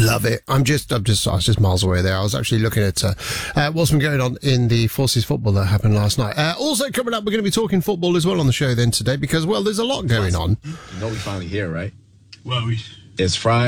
love it. I was just miles away there. I was actually looking at what's been going on in the Forces football that happened last night. Also coming up, we're going to be talking football as well on the show then today because, well, there's a lot going on. You know we finally here, right? Well, It's Friday.